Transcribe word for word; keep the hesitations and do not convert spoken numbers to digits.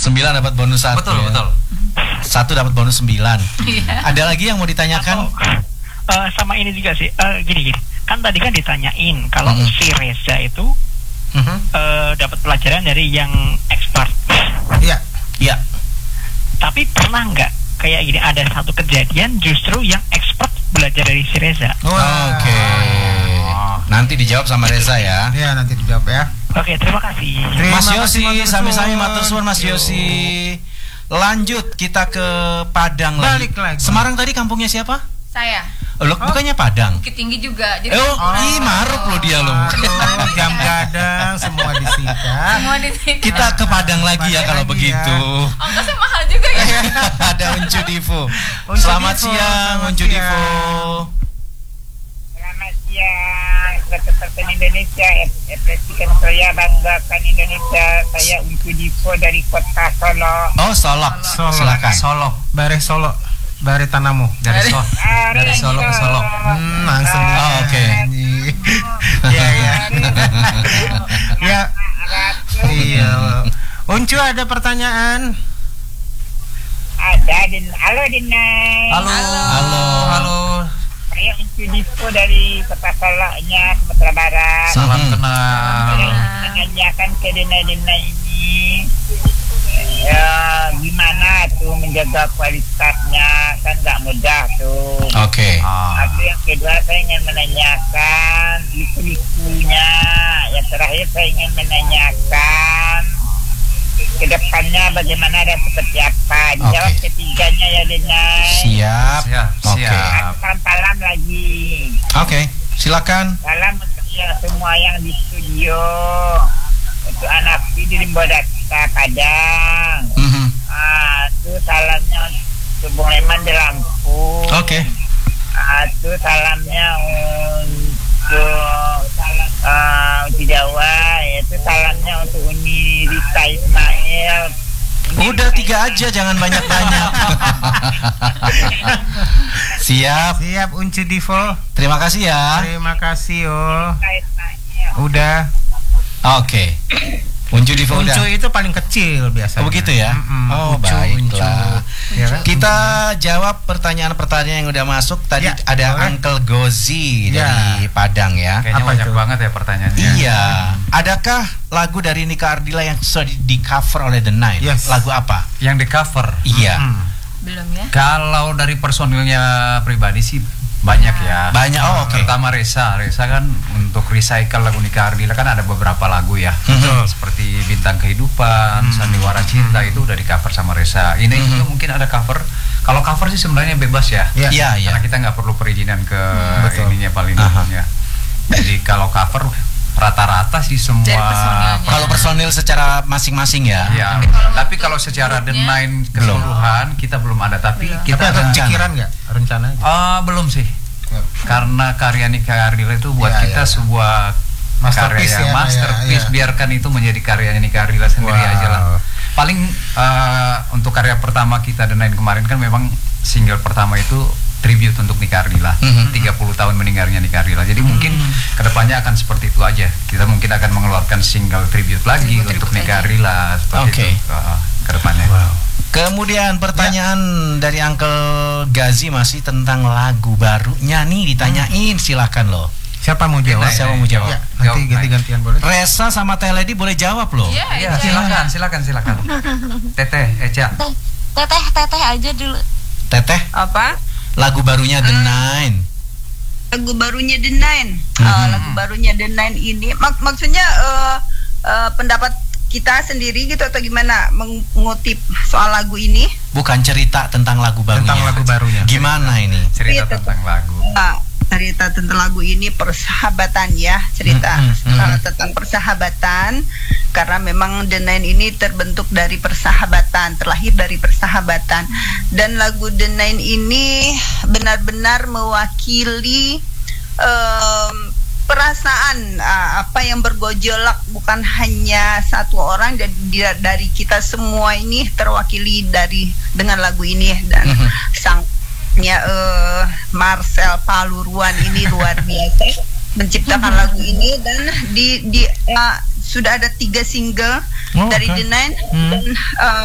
Sembilan dapat bonus satu. Betul, ya. betul. Satu dapat bonus sembilan. Ada lagi yang mau ditanyakan? Atau, uh, sama ini juga sih. Uh, gini gini. Kan tadi kan ditanyain kalau Mm-hmm. si Reza itu Mm-hmm. uh, dapat pelajaran dari yang expert. Iya. Ya. Tapi pernah nggak kayak gini ada satu kejadian justru yang expert belajar dari si Reza? Oke. Nanti dijawab sama Reza ya. Iya, nanti dijawab ya. Oke, terima kasih. Terima Mas kasih, Yosi, matur sami-sami suwun. matur suwun Mas Yo. Yosi. Lanjut kita ke Padang Balik lagi. lagi. Semarang tadi kampungnya siapa? Saya. Loh, bukannya Padang? Bukit Tinggi juga. Jadi Oh, ih maruk loh dia loh. Aduh, jam gadang semua disita. semua di sini. Kita ke Padang lagi ya Padang kalau lagi begitu. Ongkosnya mahal juga ya. Ada Uncu Divo. Uncu Selamat Divo, siang selamat Uncu siang. Divo. Selamat siang, Kesempatan Indonesia, ekspresikan saya, banggakan Indonesia. Saya Uncu Divo dari kota Solo. Oh, Solok. Solo. Silakan. Solo. Bare Solo, bare Tanamu. Dari Solo. Dari Solo ke Solo. Hmm, langsung. Oh, oke. Iya, iya. Ya. Iya. Uncu ada pertanyaan? Ada din, halo Dinai. Halo. Halo. Halo. Saya Uncu Divo dari kota Solo-nya, Sumatera Barat. Salam Mhm. kenal. Saya menanyakan ke Dinai-Dinai ini, ya gimana tuh menjaga kualitasnya, kan nggak mudah tuh. Oke. Ah. Habis yang kedua saya ingin menanyakan liku-likunya. Yang terakhir saya ingin menanyakan kedepannya bagaimana dan seperti apa. Dijawab Oke. ketiganya ya Denai. Siap. Siap, Oke. siap. Salam salam lagi. Oke, silakan. Salam untuk ya semua yang di studio. Untuk anak di Limbodata Padang. Mhm. Ah, itu salamnya untuk Bung Leman di Lampung. Oke. Ah, itu salamnya untuk uh, untuk Jawa, yaitu salamnya untuk Uni Rita Ismail. Uni Udah Rita tiga aja, jangan banyak-banyak. Siap. Siap Uncu Divo. Terima kasih ya. Terima kasih yo. Rita Ismail. Udah. Oke. Uncu Divo udah. Uncu itu paling kecil biasanya. Oh begitu ya? Mm-mm. Oh Uncu, baiklah. Uncu. Ya kan? Kita jawab pertanyaan-pertanyaan yang udah masuk. Tadi Ya, ada boleh. Uncle Gozi Ya. dari Padang ya. Kayaknya Apa banyak itu? banget ya pertanyaannya. Iya. Adakah lagu dari Nika Ardila yang sudah di, di cover oleh The Nine? Yes. Lagu apa? Yang di cover. Iya. Mm. Belum ya. Kalau dari personilnya pribadi sih banyak ya. Banyak. Oh, oke. Terutama Reza. Reza kan untuk recycle lagu Nika Ardila kan ada beberapa lagu ya. Betul. Seperti Bintang Kehidupan, Hmm. Sandiwara Cinta itu udah di cover sama Reza. Ini Hmm. juga mungkin ada cover. Kalau cover sih sebenarnya bebas ya. Ya. Iya, iya. Karena kita nggak perlu perizinan ke Betul. ininya paling Aha. ujungnya. Jadi kalau cover rata-rata sih semua. Dari personilnya. Kalau personil secara masing-masing ya. Ya, Tapi kalau tapi untuk kalau secara The grupnya, Nine keseluruhan kita belum ada. Tapi Belum. kita Tapi ada rencana. pikiran nggak? Rencana aja. Ah, belum sih. Karena karya Nika Ardila itu buat Ya, kita ya. sebuah Masterpiece karya yang ya, masterpiece. ya, ya. Biarkan itu menjadi karyanya Nika Ardila sendiri Wow. aja lah. Paling eh, untuk karya pertama kita The Nine kemarin kan memang single pertama itu tribute untuk Nika Ardila. Mhm. tiga puluh tahun meninggalnya Nika Ardila. Jadi mungkin kedepannya akan seperti itu aja. Kita mungkin akan mengeluarkan single tribute lagi Single untuk tribute Nika aja. Ardila seperti Oke. itu eh, kedepannya. Kemudian pertanyaan dari Uncle Gazi masih tentang lagu barunya nih ditanyain. Silakan loh. Siapa mau jawab? Nah, Siapa mau jawab? Ya, Jawab, nanti ganti-gantian boleh. Reza sama Teh Lady boleh jawab loh. Iya, Iya, iya. silakan, silakan, silakan. Teteh, Eca. Teteh, teteh aja dulu. Teteh, Apa? lagu barunya The Nine. Lagu barunya The Nine. Mhm. Ah, lagu barunya The Nine ini, mak maksudnya eh, eh, pendapat kita sendiri gitu atau gimana mengutip soal lagu ini? Bukan cerita tentang lagu barunya. Tentang lagu barunya. Gimana ini? Cerita Iya, tentang lagu. Ah, cerita tentang lagu ini persahabatan ya, cerita Hmm, hmm, hmm. uh, tentang persahabatan, karena memang The Nine ini terbentuk dari persahabatan, terlahir dari persahabatan, dan lagu The Nine ini benar-benar mewakili em, perasaan uh, apa yang bergojolak, bukan hanya satu orang, dan di- dari kita semua ini terwakili dari dengan lagu ini, dan Mhm. sang ya eh, Marcel Paluruan ini luar biasa menciptakan lagu ini, dan di di uh, sudah ada tiga single Oh, dari oke. The Nine, Hmm. dan uh,